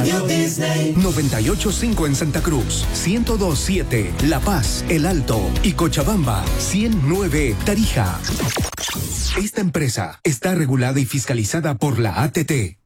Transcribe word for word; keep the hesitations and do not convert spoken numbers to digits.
Radio Disney. noventa y ocho punto cinco en Santa Cruz, ciento dos punto siete La Paz, El Alto y Cochabamba, ciento nueve Tarija. Esta empresa está regulada y fiscalizada por la A T T.